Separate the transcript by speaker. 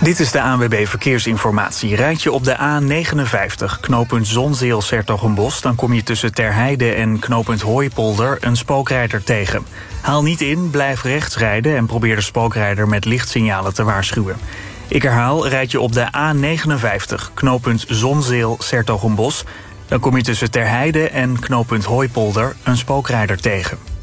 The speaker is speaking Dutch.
Speaker 1: Dit is de ANWB Verkeersinformatie. Rijd je op de A59, knooppunt Zonzeel-'s-Hertogenbosch... dan kom je tussen Terheide en knooppunt Hooipolder een spookrijder tegen. Haal niet in, blijf rechts rijden en probeer de spookrijder met lichtsignalen te waarschuwen. Ik herhaal, rijd je op de A59, knooppunt Zonzeel-'s-Hertogenbosch... dan kom je tussen Terheide en knooppunt Hooipolder een spookrijder tegen.